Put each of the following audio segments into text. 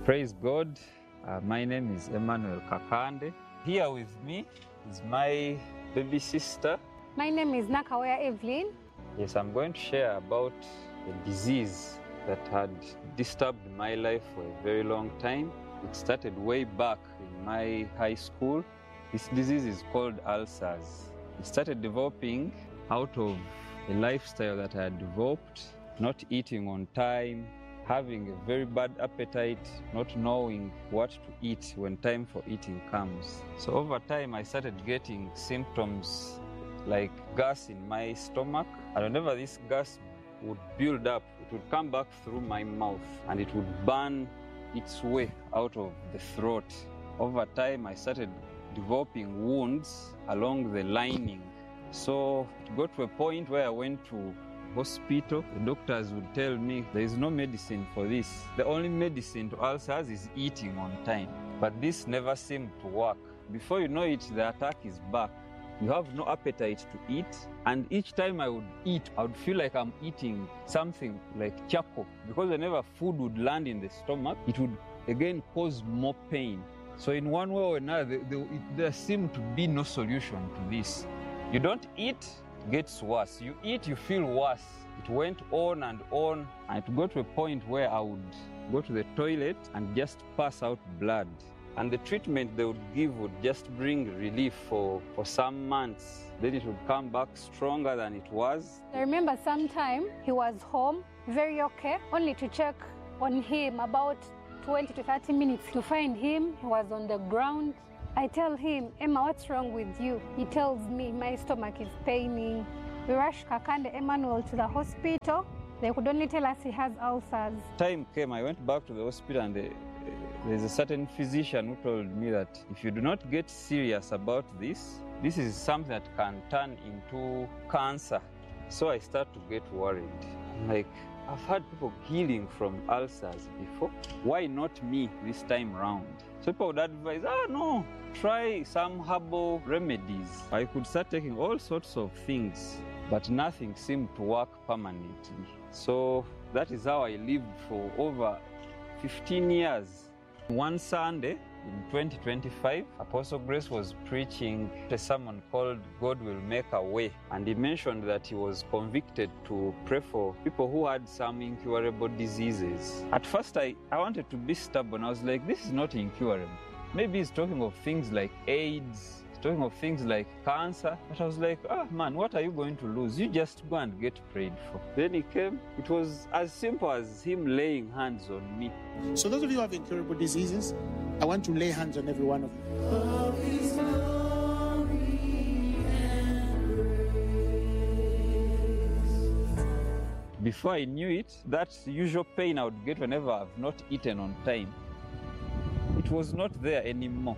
Praise God. My name is Emmanuel Kakande. Here with me is my baby sister. My name is Nakawea Evelyn. Yes, I'm going to share about a disease that had disturbed my life for a very long time. It started way back in my high school. This disease is called ulcers. It started developing out of a lifestyle that I had developed, not eating on time, having a very bad appetite, not knowing what to eat when time for eating comes. So over time, I started getting symptoms like gas in my stomach. And whenever this gas would build up, it would come back through my mouth and it would burn its way out of the throat. Over time, I started developing wounds along the lining. So it got to a point where I went to hospital. The doctors would tell me there is no medicine for this. The only medicine to ulcers is eating on time. But this never seemed to work. Before you know it, the attack is back. You have no appetite to eat. And each time I would eat, I would feel like I'm eating something like charcoal. Because whenever food would land in the stomach, it would again cause more pain. So in one way or another, there seemed to be no solution to this. You don't eat, it gets worse. You eat, you feel worse. It went on, and it got to a point where I would go to the toilet and just pass out blood. And the treatment they would give would just bring relief for some months. Then it would come back stronger than it was. I remember sometime he was home, very okay, only to check on him about 20 to 30 minutes to find him. He was on the ground. I tell him, Emma, what's wrong with you? He tells me my stomach is paining. We rushed Kakande Emmanuel to the hospital. They could only tell us he has ulcers. Time came, I went back to the hospital, and there's a certain physician who told me that if you do not get serious about this is something that can turn into cancer. So I start to get worried. Like, I've had people healing from ulcers before. Why not me this time round? So people would advise, no, try some herbal remedies. I could start taking all sorts of things, but nothing seemed to work permanently. So that is how I lived for over 15 years. One Sunday in 2025, Apostle Grace was preaching a sermon called God Will Make a Way. And he mentioned that he was convicted to pray for people who had some incurable diseases. At first, I wanted to be stubborn. I was like, this is not incurable. Maybe he's talking of things like AIDS, he's talking of things like cancer. But I was like, man, what are you going to lose? You just go and get prayed for. Then he came. It was as simple as him laying hands on me. So those of you who have incurable diseases, I want to lay hands on every one of you. Before I knew it, that usual pain I would get whenever I've not eaten on time, it was not there anymore.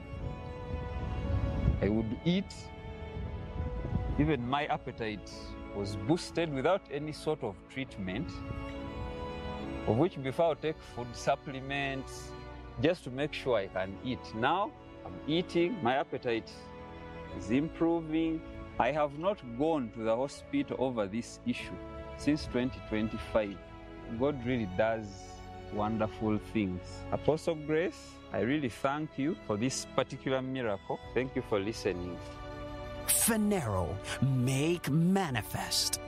I would eat. Even my appetite was boosted without any sort of treatment, of which before I would take food supplements, just to make sure I can eat. Now, I'm eating, my appetite is improving. I have not gone to the hospital over this issue since 2025. God really does wonderful things. Apostle Grace, I really thank you for this particular miracle. Thank you for listening. Phaneroo, make manifest.